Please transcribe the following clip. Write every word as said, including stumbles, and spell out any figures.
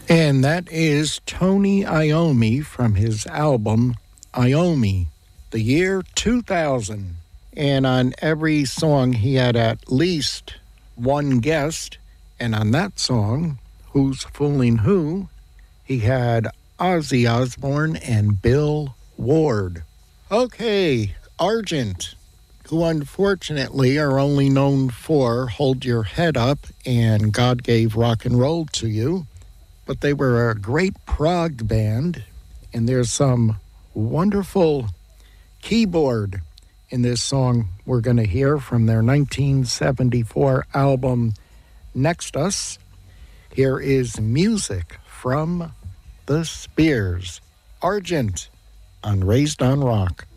And that is Tony Iommi from his album Iommi, the year two thousand. And on every song, he had at least one guest. And on that song, Who's Fooling Who, he had Ozzy Osbourne and Bill Ward. Okay, Argent, who unfortunately are only known for Hold Your Head Up and God Gave Rock and Roll to You. But they were a great prog band, and there's some wonderful keyboard in this song we're going to hear from their nineteen seventy-four album, Next Us. Here is music from the Spears. Argent on Raised on Rock.